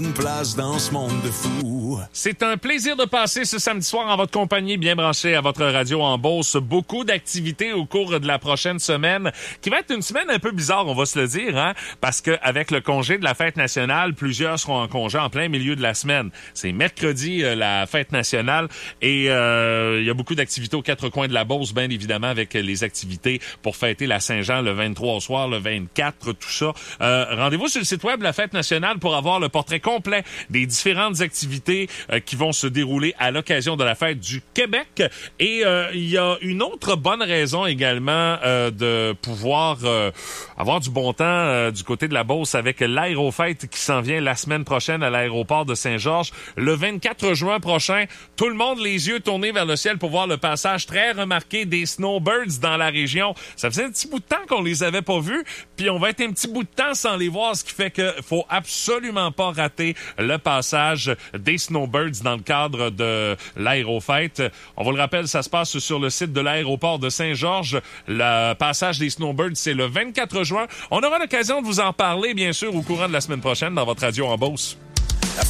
Une place dans ce monde de fous. C'est un plaisir de passer ce samedi soir en votre compagnie, bien branché à votre radio en Beauce. Beaucoup d'activités au cours de la prochaine semaine, qui va être une semaine un peu bizarre, on va se le dire, hein, parce que avec le congé de la fête nationale, plusieurs seront en congé en plein milieu de la semaine. C'est mercredi, la fête nationale, et il y a beaucoup d'activités aux quatre coins de la Beauce, bien évidemment, avec les activités pour fêter la Saint-Jean le 23 au soir, le 24, tout ça. Rendez-vous sur le site web de la fête nationale pour avoir le portrait complet des différentes activités qui vont se dérouler à l'occasion de la fête du Québec. Et il y a une autre bonne raison également de pouvoir avoir du bon temps du côté de la Beauce avec l'Aérofête qui s'en vient la semaine prochaine à l'aéroport de Saint-Georges. Le 24 juin prochain, tout le monde les yeux tournés vers le ciel pour voir le passage très remarqué des Snowbirds dans la région. Ça faisait un petit bout de temps qu'on les avait pas vus, puis on va être un petit bout de temps sans les voir, ce qui fait que faut absolument pas rater le passage des Snowbirds dans le cadre de l'Aérofête. On vous le rappelle, ça se passe sur le site de l'aéroport de Saint-Georges. Le passage des Snowbirds, c'est le 24 juin. On aura l'occasion de vous en parler, bien sûr, au courant de la semaine prochaine dans votre radio en Beauce.